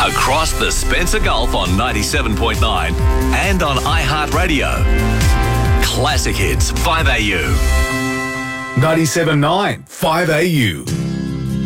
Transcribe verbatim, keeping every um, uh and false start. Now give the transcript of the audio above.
Across the Spencer Gulf on ninety-seven point nine and on iHeartRadio. Classic Hits five A U. ninety-seven point nine, five A U.